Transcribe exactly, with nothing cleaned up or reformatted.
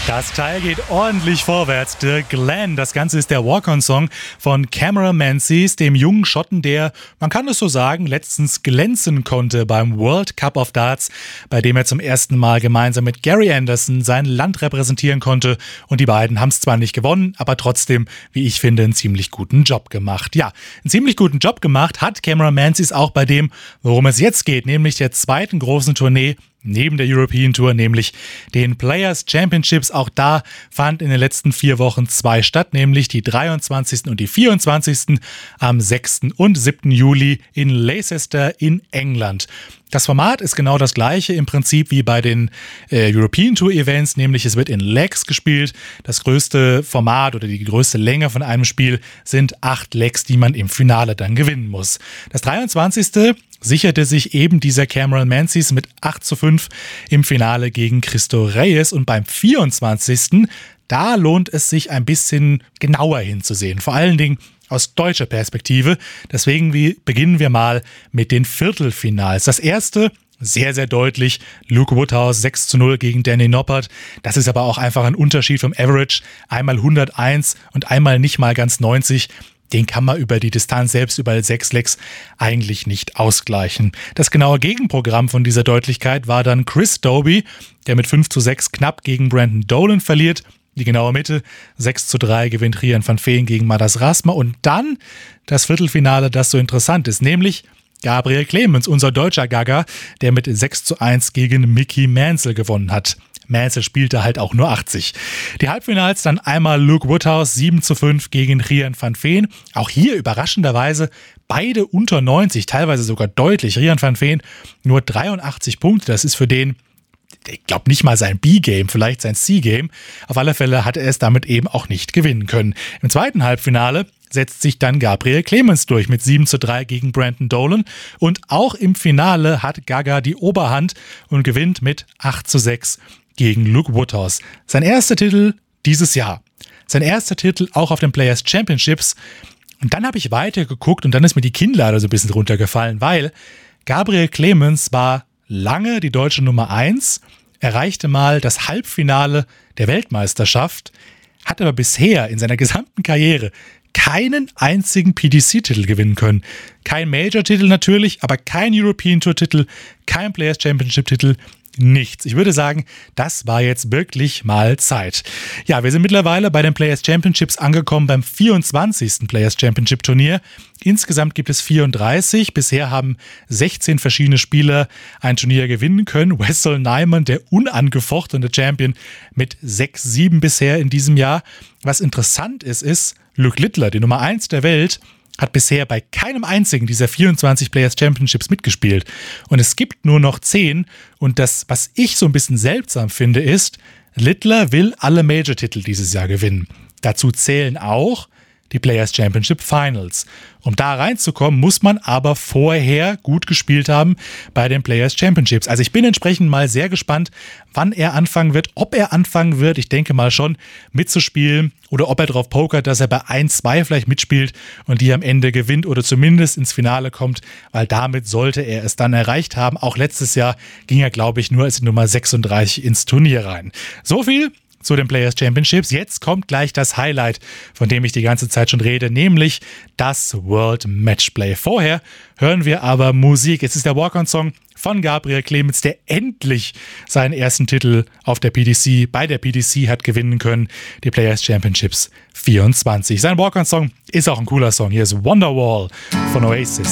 Das Teil geht ordentlich vorwärts. The Glen, das Ganze ist der Walk-On-Song von Cameron Menzies, dem jungen Schotten, der, man kann es so sagen, letztens glänzen konnte beim World Cup of Darts, bei dem er zum ersten Mal gemeinsam mit Gary Anderson sein Land repräsentieren konnte. Und die beiden haben es zwar nicht gewonnen, aber trotzdem, wie ich finde, einen ziemlich guten Job gemacht. Ja, einen ziemlich guten Job gemacht hat Cameron Menzies auch bei dem, worum es jetzt geht, nämlich der zweiten großen Tournee neben der European Tour, nämlich den Players Championships. Auch da fand in den letzten vier Wochen zwei statt, nämlich die dreiundzwanzigsten und die vierundzwanzigsten am sechsten und siebten Juli in Leicester in England. Das Format ist genau das gleiche im Prinzip wie bei den äh, European Tour Events, nämlich es wird in Legs gespielt. Das größte Format oder die größte Länge von einem Spiel sind acht Legs, die man im Finale dann gewinnen muss. Das dreiundzwanzigste sicherte sich eben dieser Cameron Menzies mit acht zu fünf im Finale gegen Cristo Reyes, und beim vierundzwanzigsten da lohnt es sich ein bisschen genauer hinzusehen, vor allen Dingen aus deutscher Perspektive. Deswegen beginnen wir mal mit den Viertelfinals. Das erste, sehr, sehr deutlich, Luke Woodhouse sechs zu null gegen Danny Noppert. Das ist aber auch einfach ein Unterschied vom Average. Einmal hunderteins und einmal nicht mal ganz neunzig. Den kann man über die Distanz, selbst über sechs Legs, eigentlich nicht ausgleichen. Das genaue Gegenprogramm von dieser Deutlichkeit war dann Chris Dobey, der mit fünf zu sechs knapp gegen Brandon Dolan verliert. Die genaue Mitte, sechs zu drei gewinnt Rian van Veen gegen Madas Rasma. Und dann das Viertelfinale, das so interessant ist, nämlich Gabriel Clemens, unser deutscher Gaga, der mit sechs zu eins gegen Mickey Mansell gewonnen hat. Mansell spielte halt auch nur achtzig. Die Halbfinals dann einmal Luke Woodhouse sieben zu fünf gegen Rian van Veen. Auch hier überraschenderweise beide unter neunzig, teilweise sogar deutlich. Rian van Veen nur dreiundachtzig Punkte, das ist für den, ich glaube nicht mal sein B-Game, vielleicht sein C-Game. Auf alle Fälle hat er es damit eben auch nicht gewinnen können. Im zweiten Halbfinale setzt sich dann Gabriel Clemens durch mit sieben zu drei gegen Brandon Dolan. Und auch im Finale hat Gaga die Oberhand und gewinnt mit acht zu sechs gegen Luke Woodhouse. Sein erster Titel dieses Jahr. Sein erster Titel auch auf den Players Championships. Und dann habe ich weitergeguckt und dann ist mir die Kinnlade so ein bisschen runtergefallen, weil Gabriel Clemens war lange die deutsche Nummer eins, erreichte mal das Halbfinale der Weltmeisterschaft, hat aber bisher in seiner gesamten Karriere keinen einzigen P D C-Titel gewinnen können. Kein Major-Titel natürlich, aber kein European Tour-Titel, kein Players Championship-Titel, nichts. Ich würde sagen, das war jetzt wirklich mal Zeit. Ja, wir sind mittlerweile bei den Players Championships angekommen, beim vierundzwanzigsten Players Championship Turnier. Insgesamt gibt es vierunddreißig. Bisher haben sechzehn verschiedene Spieler ein Turnier gewinnen können. Wessel Nijman, der unangefochtene Champion, mit sechs sieben bisher in diesem Jahr. Was interessant ist, ist, Luke Littler, die Nummer eins der Welt, hat bisher bei keinem einzigen dieser vierundzwanzig Players Championships mitgespielt. Und es gibt nur noch zehn. Und das, was ich so ein bisschen seltsam finde, ist, Littler will alle Major-Titel dieses Jahr gewinnen. Dazu zählen auch die Players Championship Finals. Um da reinzukommen, muss man aber vorher gut gespielt haben bei den Players Championships. Also ich bin entsprechend mal sehr gespannt, wann er anfangen wird, ob er anfangen wird, ich denke mal schon, mitzuspielen oder ob er drauf pokert, dass er bei eins, zwei vielleicht mitspielt und die am Ende gewinnt oder zumindest ins Finale kommt, weil damit sollte er es dann erreicht haben. Auch letztes Jahr ging er, glaube ich, nur als Nummer sechsunddreißig ins Turnier rein. So viel zu den Players Championships. Jetzt kommt gleich das Highlight, von dem ich die ganze Zeit schon rede, nämlich das World Matchplay. Vorher hören wir aber Musik. Es ist der Walk-On-Song von Gabriel Clemens, der endlich seinen ersten Titel auf der P D C, bei der P D C hat gewinnen können, die Players Championships vierundzwanzig. Sein Walk-On-Song ist auch ein cooler Song. Hier ist Wonderwall von Oasis.